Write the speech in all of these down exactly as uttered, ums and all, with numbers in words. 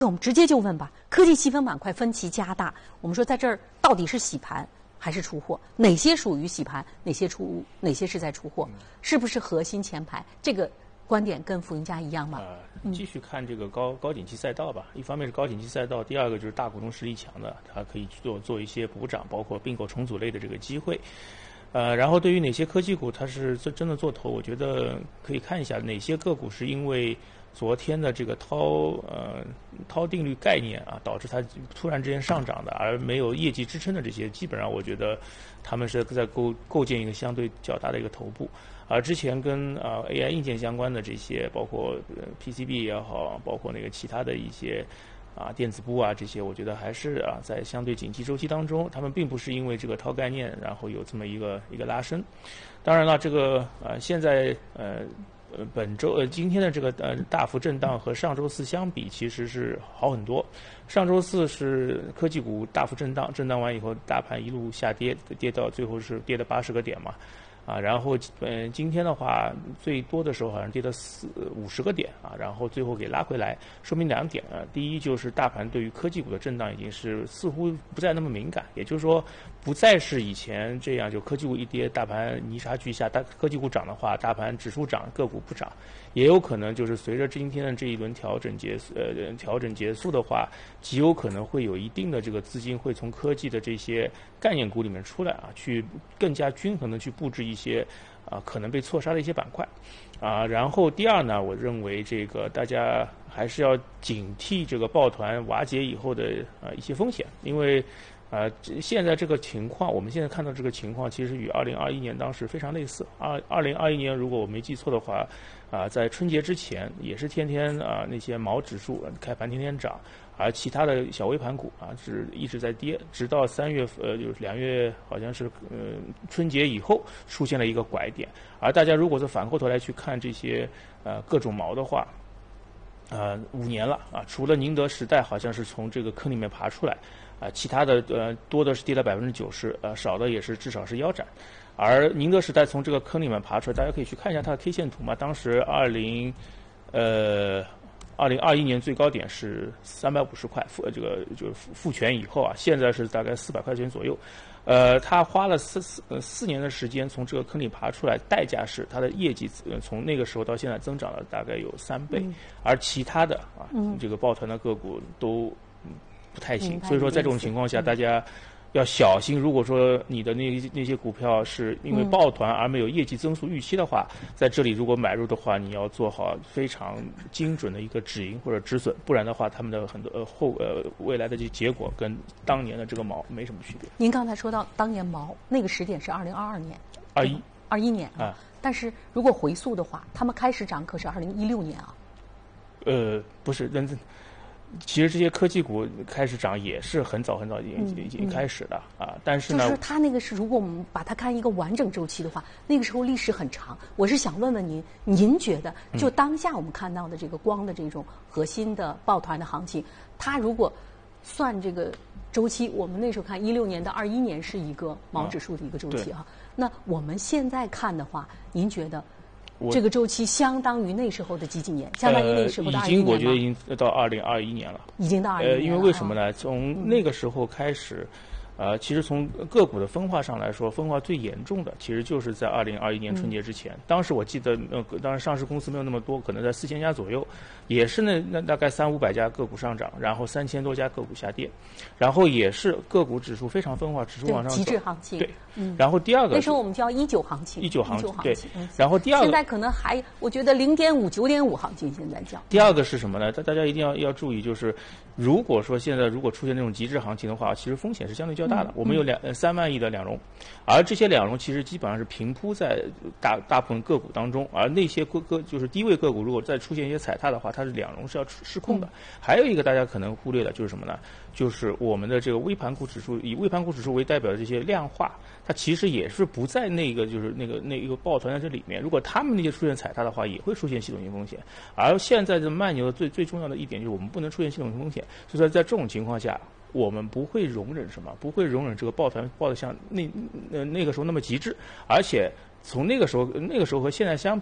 我们直接就问吧，科技细分板块分歧加大，我们说在这儿到底是洗盘还是出货？哪些属于洗盘？哪些出？哪些是在出货？是不是核心前排？这个观点跟傅云家一样吗？ 呃，继续看这个高高景气赛道吧。一方面是高景气赛道，第二个就是大股东实力强的，它可以做做一些补涨，包括并购重组类的这个机会。呃，然后对于哪些科技股它是真的做头，我觉得可以看一下哪些个股是因为昨天的这个涛呃涛定律概念啊，导致它突然之间上涨的，而没有业绩支撑的这些，基本上我觉得他们是在构构建一个相对较大的一个头部。而之前跟啊、呃、A I 硬件相关的这些，包括、呃、P C B 也好，包括那个其他的一些啊电子部啊这些，我觉得还是啊在相对景气周期当中，他们并不是因为这个涛概念然后有这么一个一个拉升。当然了，这个呃现在呃。呃，本周呃今天的这个呃大幅震荡和上周四相比，其实是好很多。上周四是科技股大幅震荡，震荡完以后，大盘一路下跌，跌到最后是跌了八十个点嘛，啊，然后嗯、呃、今天的话最多的时候好像跌了四五十个点啊，然后最后给拉回来，说明两点啊，第一就是大盘对于科技股的震荡已经是似乎不再那么敏感，也就是说不再是以前这样，就科技股一跌，大盘泥沙俱下；大科技股涨的话，大盘指数涨，个股不涨。也有可能就是随着今天的这一轮调整结束，呃，调整结束的话，极有可能会有一定的这个资金会从科技的这些概念股里面出来啊，去更加均衡的去布置一些啊可能被错杀的一些板块啊。然后第二呢，我认为这个大家还是要警惕这个抱团瓦解以后的啊一些风险，因为。呃，现在这个情况，我们现在看到这个情况，其实与二零二一年当时非常类似。二二零二一年，如果我没记错的话，啊、呃，在春节之前也是天天啊、呃、那些毛指数开盘天天涨，而其他的小微盘股啊是一直在跌，直到三月呃就是两月好像是呃春节以后出现了一个拐点。而大家如果是反过头来去看这些呃各种毛的话，呃五年了啊，除了宁德时代好像是从这个坑里面爬出来。啊，其他的呃多的是跌了百分之九十，呃少的也是至少是腰斩，而宁德时代从这个坑里面爬出来，大家可以去看一下它的 K 线图嘛。当时二零呃二零二一年最高点是三百五十块，复这个就是复权以后啊，现在是大概四百块钱左右。呃，他花了四四呃四年的时间从这个坑里爬出来，代价是他的业绩呃从那个时候到现在增长了大概有三倍，嗯、而其他的啊、嗯、这个抱团的个股都。不太行，所以说在这种情况下，大家要小心。如果说你的那那些股票是因为抱团而没有业绩增速预期的话，在这里如果买入的话，你要做好非常精准的一个止盈或者止损，不然的话，他们的很多呃后呃未来的这结果跟当年的这个毛没什么区别。 您刚才说到当年毛那个时点是二零二二年， 二一二一年啊， 但是如果回溯的话，他们开始涨可是二零一六年啊。 呃，不是，认真。其实这些科技股开始涨也是很早很早已经已经开始了、嗯嗯、啊，但是呢， 就是它那个是如果我们把它看一个完整周期的话，那个时候历史很长。我是想问问您，您觉得就当下我们看到的这个光的这种核心的抱团的行情，它如果算这个周期，我们那时候看一六年到二一年是一个毛指数的一个周期哈、啊，那我们现在看的话，您觉得？这个周期相当于那时候的几几年？相当于那时候的二一年吗？ 呃、已经，我觉得已经到二零二一年了。 已经到二一年了。 呃，因为为什么呢？从那个时候开始，呃，其实从个股的分化上来说，分化最严重的其实就是在二零二一年春节之前。嗯、当时我记得，呃，当然上市公司没有那么多，可能在四千家左右，也是那那大概三五百家个股上涨，然后三千多家个股下跌，然后也是个股指数非常分化，指数往上走。 极致行情。 对。嗯，然后第二个那时候我们叫一九行情， 一九行情， 对。然后第二个现在可能还，我觉得零点五、九点五行情现在叫。 第二个是什么呢？大大家一定要要注意，就是如果说现在如果出现那种极致行情的话，其实风险是相对较大的。嗯、我们有两呃三万亿的两融，而这些两融其实基本上是平铺在大大部分个股当中，而那些个个就是低位个股，如果再出现一些踩踏的话，它是两融是要失控的。嗯、还有一个大家可能忽略的就是什么呢？就是我们的这个微盘股指数，以微盘股指数为代表的这些量化，它其实也是不在那个就是那个那一个抱团在这里面。如果他们那些出现踩踏的话，也会出现系统性风险。而现在的慢牛的最最重要的一点就是我们不能出现系统性风险，所以说在这种情况下，我们不会容忍什么，不会容忍这个抱团抱得像那呃那个时候那么极致，而且。从那个时候，那个时候和现在相比，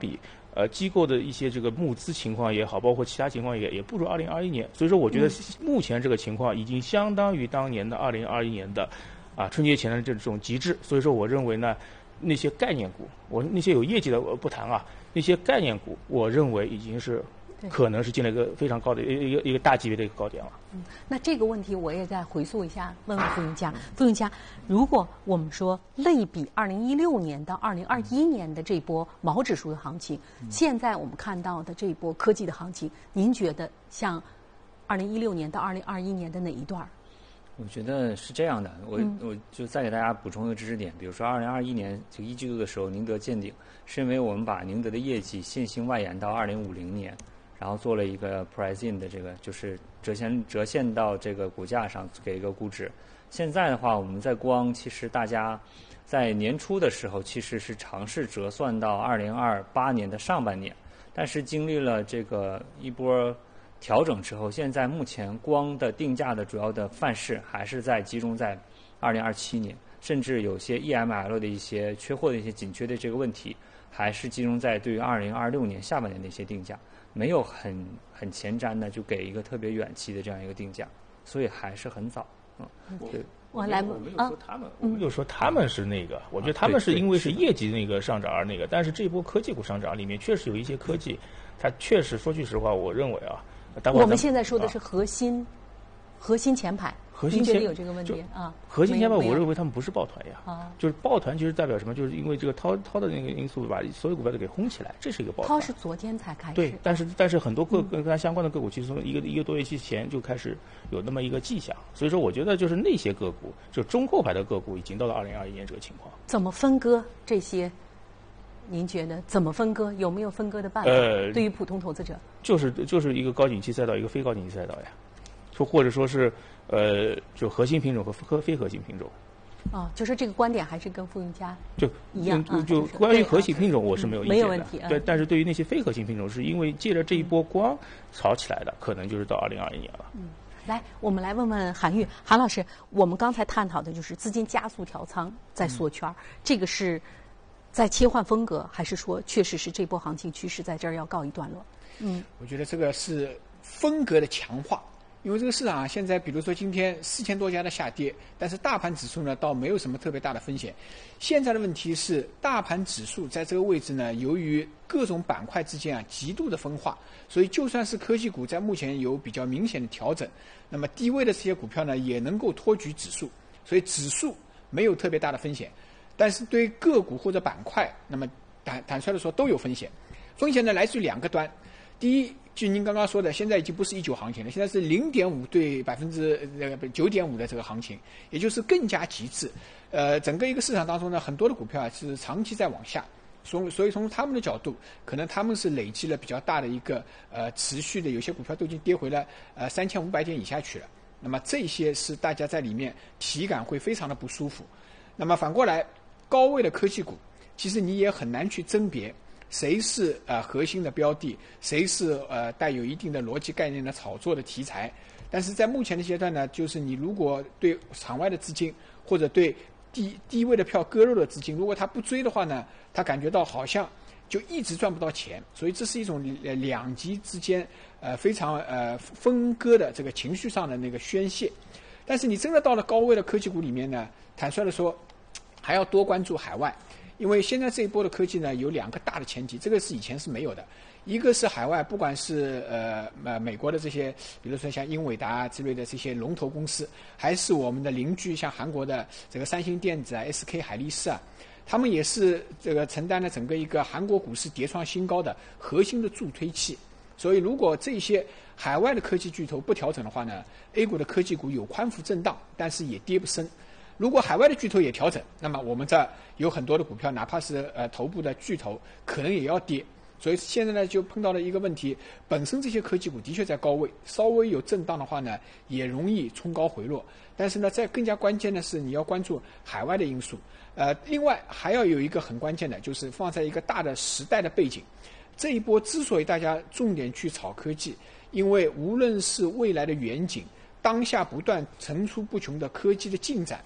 呃机构的一些这个募资情况也好，包括其他情况也也不如二零二一年。所以说，我觉得目前这个情况已经相当于当年的二零二一年的啊春节前的这种极致。所以说，我认为呢，那些概念股，我那些有业绩的我不谈啊，那些概念股，我认为已经是可能是进了一个非常高的一个一个大级别的一个高点了。 嗯，那这个问题我也再回溯一下，问问傅云佳。傅云佳，如果我们说类比二零一六年到二零二一年的这波毛指数的行情，嗯、现在我们看到的这一波科技的行情，您觉得像二零一六年到二零二一年的哪一段？ 我觉得是这样的，我、嗯、我就再给大家补充一个知识点，比如说二零二一年就一季度的时候，宁德见顶，是因为我们把宁德的业绩线性外延到二零五零年。然后做了一个 price in 的这个，就是折现折现到这个股价上给一个估值。现在的话，我们在光其实大家在年初的时候其实是尝试折算到二零二八年的上半年，但是经历了这个一波调整之后，现在目前光的定价的主要的范式还是在集中在二零二七年，甚至有些 E M L 的一些缺货的一些紧缺的这个问题，还是集中在对于二零二六年下半年的一些定价。没有很很前瞻的就给一个特别远期的这样一个定价，所以还是很早。嗯，对。 我来我没有说他们，我没有说他们是那个，我觉得他们是因为是业绩那个上涨而那个，但是这波科技股上涨里面确实有一些科技，它确实说句实话，我认为啊， 我们现在说的是核心，核心前排。 核心前有这个问题啊？ 核心前排，我认为他们不是抱团呀。啊，就是抱团，其实代表什么？就是因为这个涛涛的那个因素，把所有股票都给轰起来，这是一个抱团。 涛是昨天才开始。 对，但是但是很多个跟它相关的个股，其实从一个一个多月期前就开始有那么一个迹象。所以说，我觉得就是那些个股，就中后排的个股，已经到了二零二一年这个情况。 怎么分割这些？您觉得怎么分割？有没有分割的办法？ 呃， 对于普通投资者， 就是就是一个高景气赛道，一个非高景气赛道呀，说或者说是。呃，就核心品种和和非核心品种。 哦，就是这个观点还是跟傅云佳就一样就就关于核心品种，我是没有意见的， 没有问题。 对，但是对于那些非核心品种，是因为借着这一波光炒起来的，可能就是到二零二一年了。 嗯，来，我们来问问韩愈，韩老师，我们刚才探讨的就是资金加速调仓在缩圈，嗯、这个是在切换风格，还是说确实是这波行情趋势在这儿要告一段落？嗯， 我觉得这个是风格的强化。因为这个市场啊，现在比如说今天四千多家的下跌，但是大盘指数呢倒没有什么特别大的风险。现在的问题是，大盘指数在这个位置呢，由于各种板块之间啊极度的分化，所以就算是科技股在目前有比较明显的调整，那么低位的这些股票呢也能够托举指数，所以指数没有特别大的风险。但是对个股或者板块，那么坦坦率的说都有风险。风险呢来自于两个端，第一。就您刚刚说的，现在已经不是一九行情了，现在是零点五对百分之呃九点五的这个行情，也就是更加极致。呃，整个一个市场当中呢，很多的股票啊是长期在往下，所所以从他们的角度，可能他们是累积了比较大的一个呃持续的，有些股票都已经跌回了呃三千五百点以下去了。那么这些是大家在里面体感会非常的不舒服。那么反过来，高位的科技股，其实你也很难去甄别。谁是呃核心的标的，谁是呃带有一定的逻辑概念的炒作的题材？但是在目前的阶段呢，就是你如果对场外的资金或者对低低位的票割肉的资金，如果他不追的话呢，他感觉到好像就一直赚不到钱，所以这是一种两极之间呃非常呃分割的这个情绪上的那个宣泄。但是你真的到了高位的科技股里面呢，坦率的说，还要多关注海外。因为现在这一波的科技呢，有两个大的前提，这个是以前是没有的。一个是海外，不管是呃呃美国的这些，比如说像英伟达之类的这些龙头公司，还是我们的邻居像韩国的这个三星电子啊、S K 海力士啊，他们也是这个承担了整个一个韩国股市跌创新高的核心的助推器。所以，如果这些海外的科技巨头不调整的话呢 ，A 股的科技股有宽幅震荡，但是也跌不深。如果海外的巨头也调整，那么我们这有很多的股票，哪怕是呃头部的巨头，可能也要跌。所以现在呢，就碰到了一个问题，本身这些科技股的确在高位，稍微有震荡的话呢，也容易冲高回落。但是呢，在更加关键的是，你要关注海外的因素。呃，另外还要有一个很关键的，就是放在一个大的时代的背景。这一波之所以大家重点去炒科技，因为无论是未来的远景，当下不断层出不穷的科技的进展，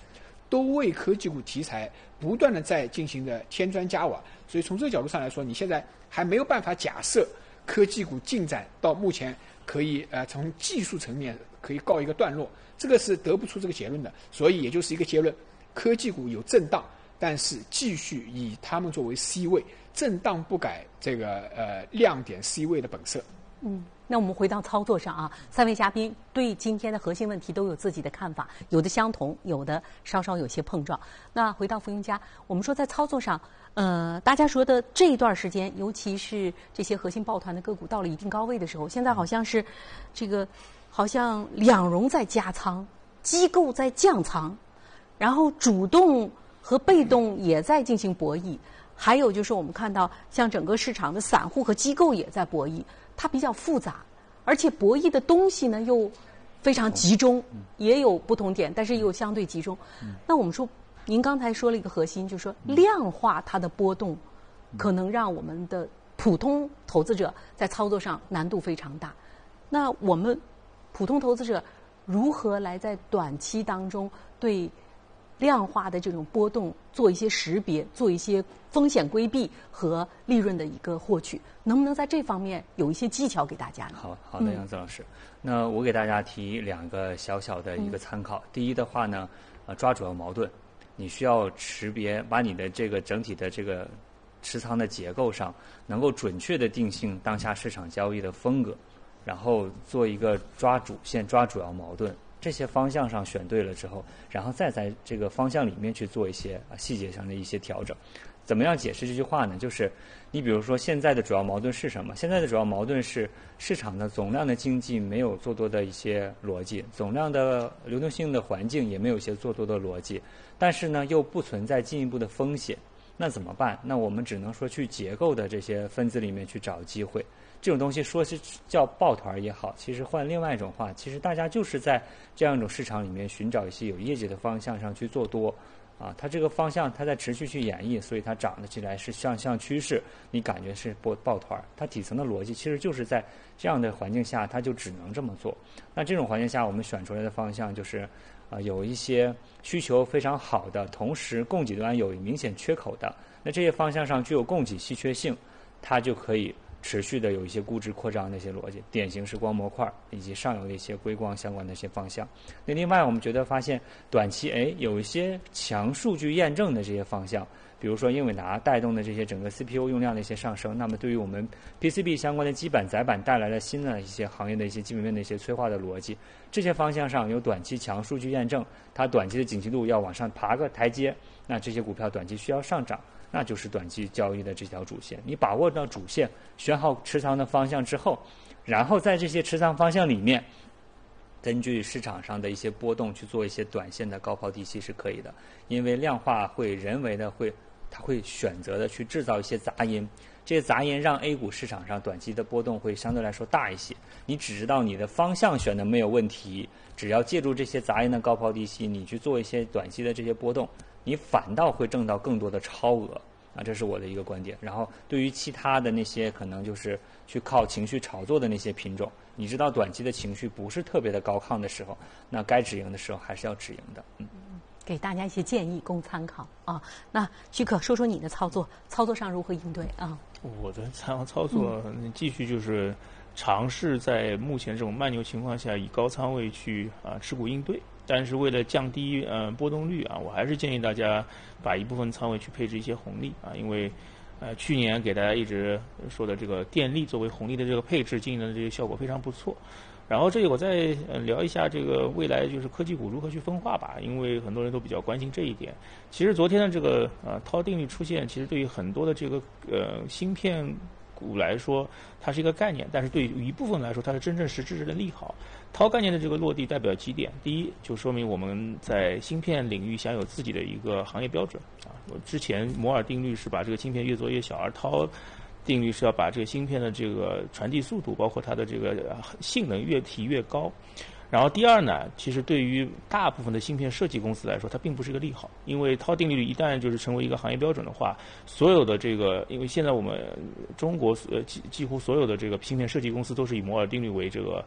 都为科技股题材不断的在进行的添砖加瓦。所以从这个角度上来说，你现在还没有办法假设科技股进展到目前可以呃从技术层面可以告一个段落，这个是得不出这个结论的。所以也就是一个结论，科技股有震荡，但是继续以他们作为 C 位，震荡不改这个呃亮点 C 位的本色。 嗯，那我们回到操作上啊，三位嘉宾对今天的核心问题都有自己的看法，有的相同，有的稍稍有些碰撞。那回到福英家，我们说在操作上，呃，大家说的这一段时间，尤其是这些核心抱团的个股到了一定高位的时候，现在好像是这个好像两融在加仓，机构在降仓，然后主动和被动也在进行博弈，还有就是我们看到像整个市场的散户和机构也在博弈。它比较复杂，而且博弈的东西呢又非常集中，也有不同点，但是又相对集中。那我们说，您刚才说了一个核心，就是说量化它的波动，可能让我们的普通投资者在操作上难度非常大。那我们普通投资者如何来在短期当中对量化的这种波动做一些识别，做一些风险规避和利润的一个获取，能不能在这方面有一些技巧给大家呢？ 好好的，杨子老师，嗯、那我给大家提两个小小的一个参考。嗯、第一的话呢，呃，抓主要矛盾，你需要识别，把你的这个整体的这个持仓的结构上，能够准确的定性当下市场交易的风格，然后做一个抓主线、抓主要矛盾。这些方向上选对了之后，然后再在这个方向里面去做一些啊细节上的一些调整。怎么样解释这句话呢？就是你比如说现在的主要矛盾是什么？现在的主要矛盾是市场的总量的经济没有做多的一些逻辑，总量的流动性的环境也没有一些做多的逻辑，但是呢又不存在进一步的风险。那怎么办？那我们只能说去结构的这些分子里面去找机会。这种东西说是叫抱团也好，其实换另外一种话，其实大家就是在这样一种市场里面寻找一些有业绩的方向上去做多啊。它这个方向它在持续去演绎，所以它涨得起来是向向趋势，你感觉是抱抱团。它底层的逻辑其实就是在这样的环境下，它就只能这么做。那这种环境下，我们选出来的方向就是啊、呃，有一些需求非常好的，同时供给端有明显缺口的，那这些方向上具有供给稀缺性，它就可以持续的有一些估值扩张的一些逻辑，典型是光模块以及上游的一些硅光相关的一些方向。那另外我们觉得发现短期哎有一些强数据验证的这些方向，比如说英伟达带动的这些整个 C P U 用量的一些上升，那么对于我们 P C B 相关的基板载板带来了新的一些行业的一些基本面的一些催化的逻辑，这些方向上有短期强数据验证，它短期的景气度要往上爬个台阶，那这些股票短期需要上涨，那就是短期交易的这条主线。你把握到主线，选好持仓的方向之后，然后在这些持仓方向里面，根据市场上的一些波动去做一些短线的高抛低吸是可以的。因为量化会人为的会，它会选择的去制造一些杂音，这些杂音让 A 股市场上短期的波动会相对来说大一些。你只知道你的方向选的没有问题，只要借助这些杂音的高抛低吸，你去做一些短期的这些波动，你反倒会挣到更多的超额啊，这是我的一个观点。然后对于其他的那些可能就是去靠情绪炒作的那些品种，你知道短期的情绪不是特别的高亢的时候，那该止盈的时候还是要止盈的。嗯， 给大家一些建议供参考啊。那许可说说你的操作，操作上如何应对啊？ 我的操操作继续就是尝试在目前这种慢牛情况下以高仓位去啊持股应对。但是为了降低呃波动率啊，我还是建议大家把一部分仓位去配置一些红利啊，因为呃去年给大家一直说的这个电力作为红利的这个配置，经营的这个效果非常不错。然后这里我再呃聊一下这个未来就是科技股如何去分化吧，因为很多人都比较关心这一点。其实昨天的这个呃涛定律出现，其实对于很多的这个呃芯片股来说，它是一个概念，但是对于一部分来说，它是真正实质的利好。涛概念的这个落地代表几点？第一，就说明我们在芯片领域享有自己的一个行业标准啊。我之前摩尔定律是把这个芯片越做越小，而涛定律是要把这个芯片的这个传递速度，包括它的这个性能越提越高。然后第二呢，其实对于大部分的芯片设计公司来说，它并不是一个利好，因为涛定律一旦就是成为一个行业标准的话，所有的这个，因为现在我们中国呃几几乎所有的这个芯片设计公司都是以摩尔定律为这个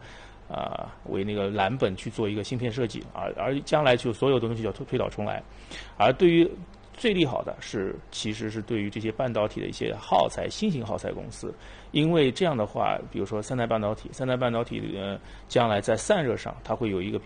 啊、呃、为那个蓝本去做一个芯片设计，而而将来就所有的东西要推推倒重来。而对于最利好的是，其实是对于这些半导体的一些耗材、新型耗材公司，因为这样的话，比如说三代半导体，三代半导体呃将来在散热上它会有一个